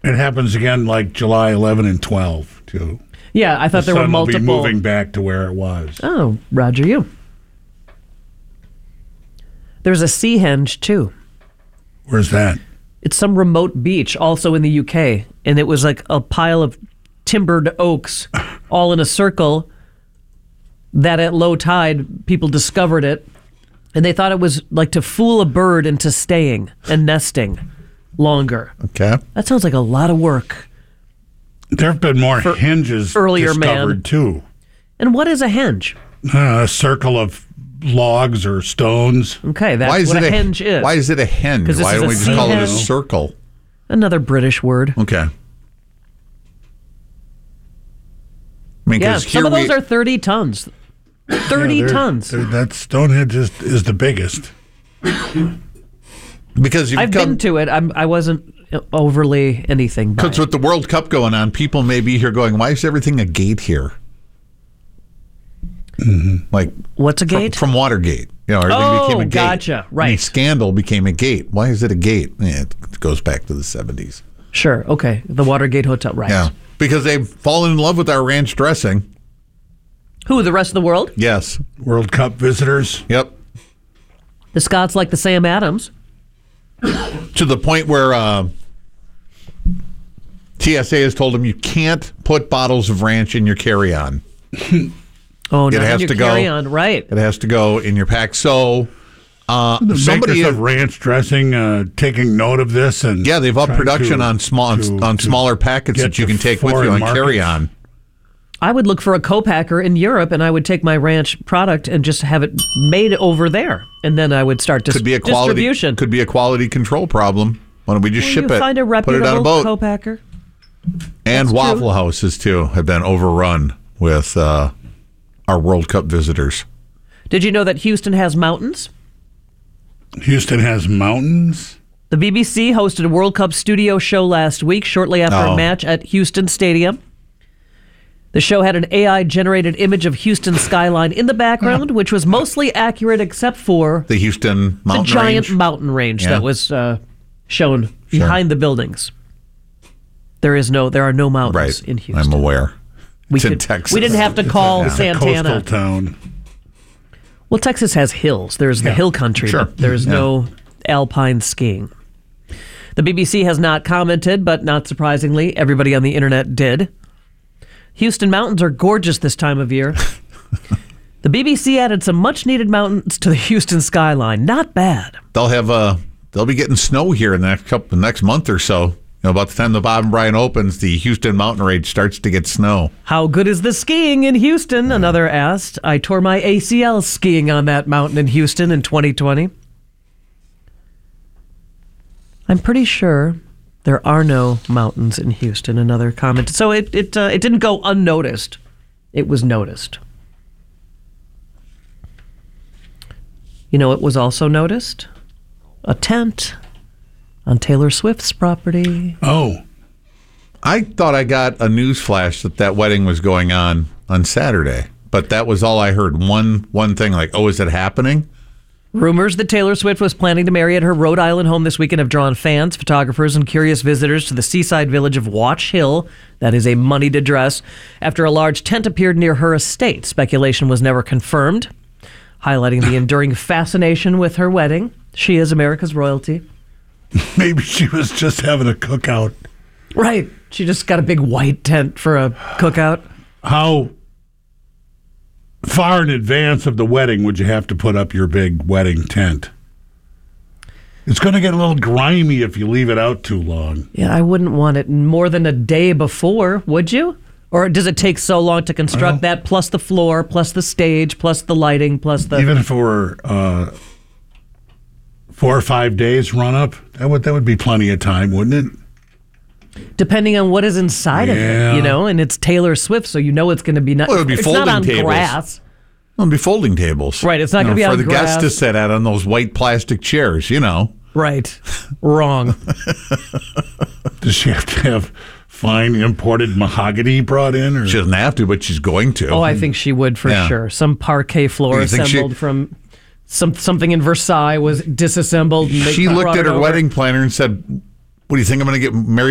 It happens again like July 11 and 12, too. Yeah, I thought there were multiple. Will be moving back to where it was. Oh, Roger, you. There's a Seahenge, too. Where's that? It's some remote beach, also in the UK. And it was like a pile of timbered oaks all in a circle that at low tide, people discovered it. And they thought it was like to fool a bird into staying and nesting longer. Okay. That sounds like a lot of work. There have been more henges earlier, discovered, too. And what is a henge? A circle of logs or stones. Okay, that's what a henge is. Why is it a henge? Why don't we just call it a circle? Another British word. Okay. I mean, yeah, some of those are 30 tons. 30 tons. That Stonehenge is the biggest. Because I've been to it. I wasn't overly anything. Because with the World Cup going on, people may be here going, why is everything a gate here? Mm-hmm. Like, what's a gate? From Watergate. You know, everything became a gate. Gotcha. Right. Any scandal became a gate. Why is it a gate? Yeah, it goes back to the 70s. Sure. Okay. The Watergate Hotel. Right. Yeah. Because they've fallen in love with our ranch dressing. Who, the rest of the world? Yes. World Cup visitors. Yep. The Scots like the Sam Adams. To the point where TSA has told them you can't put bottles of ranch in your carry-on. Oh, no, it has to go carry-on, right? It has to go in your pack. So the makers of ranch dressing taking note of this, and they've upped production on smaller packets that you can take with you on carry-on. I would look for a co-packer in Europe, and I would take my ranch product and just have it made over there, and then I would start distribution. Could be a quality control problem. Why don't we just ship it? Find a reputable put it on a boat. co-packer. And That's Waffle true. Houses too have been overrun with our World Cup visitors. Did you know that Houston has mountains? Houston has mountains? The BBC hosted a World Cup studio show last week, shortly after a match at Houston Stadium. The show had an AI-generated image of Houston's skyline in the background, which was mostly accurate except for the Houston mountain the giant range. mountain range that was shown behind the buildings. There are no mountains in Houston. I'm aware. It's in Texas. We didn't have to call It's Santana. a coastal town. Well, Texas has hills. There's the hill country. Sure. But there's no alpine skiing. The BBC has not commented, but not surprisingly, everybody on the internet did. Houston mountains are gorgeous this time of year. The BBC added some much-needed mountains to the Houston skyline. Not bad. They'll be getting snow here in the next month or so. About the time the Bob and Brian opens, the Houston mountain range starts to get snow. How good is the skiing in Houston? Another asked. I tore my ACL skiing on that mountain in Houston in 2020. I'm pretty sure there are no mountains in Houston. Another comment. So it didn't go unnoticed. It was noticed. You know, it was also noticed. A tent on Taylor Swift's property. Oh. I thought I got a news flash that wedding was going on Saturday, but that was all I heard. One thing, like, oh, is it happening? Rumors that Taylor Swift was planning to marry at her Rhode Island home this weekend have drawn fans, photographers, and curious visitors to the seaside village of Watch Hill. That is a moneyed address. After a large tent appeared near her estate, speculation was never confirmed, highlighting the enduring fascination with her wedding. She is America's royalty. Maybe she was just having a cookout. Right. She just got a big white tent for a cookout. How far in advance of the wedding would you have to put up your big wedding tent? It's going to get a little grimy if you leave it out too long. Yeah, I wouldn't want it more than a day before, would you? Or does it take so long to construct that, plus the floor, plus the stage, plus the lighting, plus the... Even if it were 4 or 5 days run up, that would be plenty of time, wouldn't it? Depending on what is inside of it, you know, and it's Taylor Swift, so you know it's going to be Well, it would be it's folding not on tables. Grass. It'll be folding tables. Right, it's not going to be on for the grass. guests to sit at on those white plastic chairs, you know. Right. Wrong. Does she have to have fine imported mahogany brought in? Or? She doesn't have to, but she's going to. Oh, I think she would for sure. Some parquet floor You think assembled from something in Versailles was disassembled. And She looked at her wedding planner and said, what do you think I'm going to get married